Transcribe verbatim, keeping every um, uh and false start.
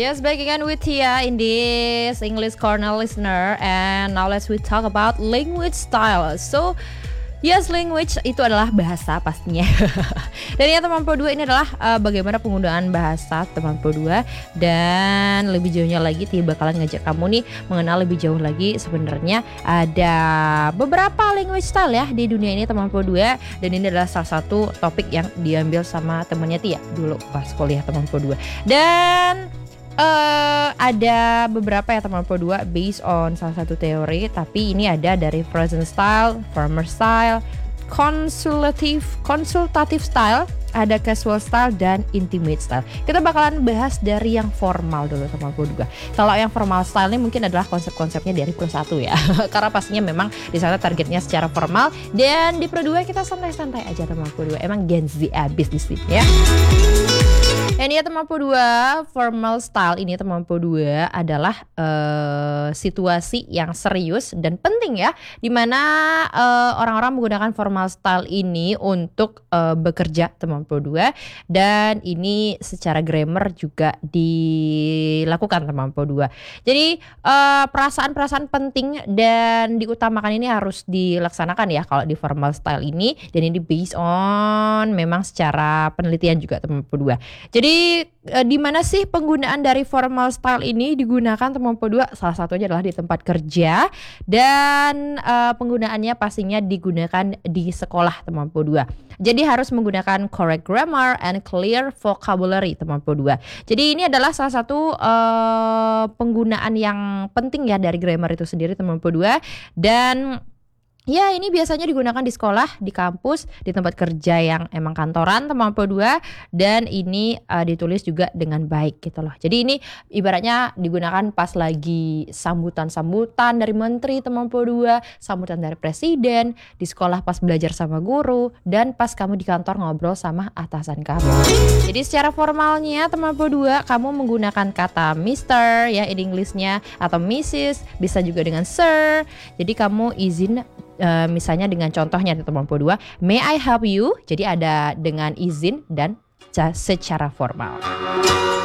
Yes, back again with Tia in this English Corner listener, and now let's we talk about language style. So, yes, language itu adalah bahasa pastinya. Dan ya teman Po dua, ini adalah uh, bagaimana penggunaan bahasa teman Po dua, dan lebih jauhnya lagi Tia bakalan ngajak kamu nih mengenal lebih jauh lagi sebenarnya ada beberapa language style ya di dunia ini teman Po dua, dan ini adalah salah satu topik yang diambil sama temannya Tia dulu pas kuliah teman Po dua. Dan Uh, ada beberapa ya teman Po dua based on salah satu teori, tapi ini ada dari present style, former style, consultative, consultative style, ada casual style dan intimate style. Kita bakalan bahas dari yang formal dulu teman Po dua. Kalau yang formal style ini mungkin adalah konsep-konsepnya dari Pro satu ya. Karena pastinya memang di sana targetnya secara formal, dan di Pro dua kita santai-santai aja teman Po dua. Emang Gen Z abis di sini ya. Ini ya teman Po dua, formal style ini teman Po dua adalah uh, situasi yang serius dan penting ya, dimana uh, orang-orang menggunakan formal style ini untuk uh, bekerja teman Po dua, dan ini secara grammar juga dilakukan teman Po dua. Jadi uh, perasaan-perasaan penting dan diutamakan ini harus dilaksanakan ya kalau di formal style ini, dan ini based on memang secara penelitian juga teman Po dua. Jadi Jadi e, di mana sih penggunaan dari formal style ini digunakan teman Po dua? Salah satunya adalah di tempat kerja, dan e, penggunaannya pastinya digunakan di sekolah teman Po dua. Jadi harus menggunakan correct grammar and clear vocabulary teman Po dua. Jadi ini adalah salah satu e, penggunaan yang penting ya dari grammar itu sendiri teman Po dua, dan ya ini biasanya digunakan di sekolah, di kampus, di tempat kerja yang emang kantoran teman Po dua, dan ini uh, ditulis juga dengan baik gitu loh. Jadi ini ibaratnya digunakan pas lagi sambutan-sambutan dari menteri teman Po dua, sambutan dari presiden, di sekolah pas belajar sama guru, dan pas kamu di kantor ngobrol sama atasan kamu. Jadi secara formalnya teman Po dua, kamu menggunakan kata mister ya in Englishnya, atau missus, bisa juga dengan sir. Jadi kamu izin, Uh, misalnya dengan contohnya teman Po dua, may I help you? Jadi ada dengan izin dan secara formal.